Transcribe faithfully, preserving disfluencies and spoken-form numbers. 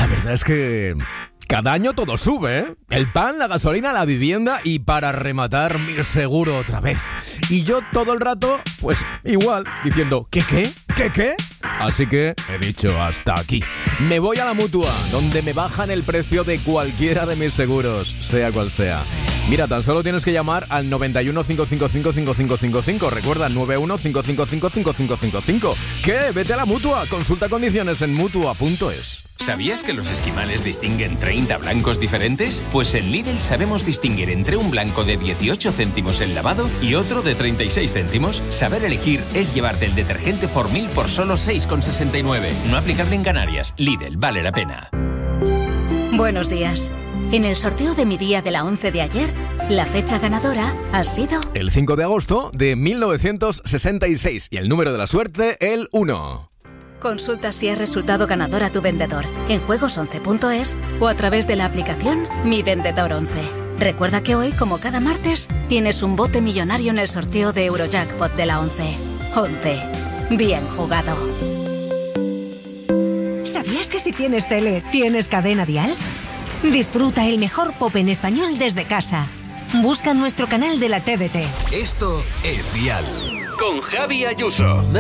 La verdad es que cada año todo sube, ¿eh? El pan, la gasolina, la vivienda y para rematar mi seguro otra vez. Y yo todo el rato, pues igual, diciendo, ¿qué qué? ¿Qué qué? Así que he dicho hasta aquí. Me voy a la Mutua, donde me bajan el precio de cualquiera de mis seguros, sea cual sea. Mira, tan solo tienes que llamar al noventa y uno, cinco cinco cinco, cinco cinco cinco cinco. Recuerda, nueve uno cinco cinco cinco, cinco cinco cinco cinco. ¿Qué? Vete a la Mutua. Consulta condiciones en mutua punto es. ¿Sabías que los esquimales distinguen treinta blancos diferentes? Pues en Lidl sabemos distinguir entre un blanco de dieciocho céntimos el lavado y otro de treinta y seis céntimos. Saber elegir es llevarte el detergente Formil por solo seis con sesenta y nueve. No aplicable en Canarias. Lidl, vale la pena. Buenos días. En el sorteo de mi día de la once de ayer, la fecha ganadora ha sido... el cinco de agosto de mil novecientos sesenta y seis y el número de la suerte, el uno. Consulta si has resultado ganador a tu vendedor en juegos once punto es o a través de la aplicación Mi Vendedor once. Recuerda que hoy, como cada martes, tienes un bote millonario en el sorteo de Eurojackpot de la once. once. Bien jugado. ¿Sabías que si tienes tele, tienes cadena dial? Disfruta el mejor pop en español desde casa. Busca nuestro canal de la T D T. Esto es Dial. Con Javi Ayuso.